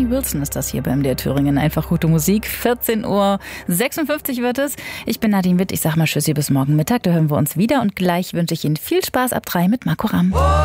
Danny Wilson ist das hier beim MDR Thüringen. Einfach gute Musik. 14:56 Uhr wird es. Ich bin Nadine Witt. Ich sag mal Tschüssi bis morgen Mittag. Da hören wir uns wieder und gleich wünsche ich Ihnen viel Spaß ab 3 mit Marco Ramm.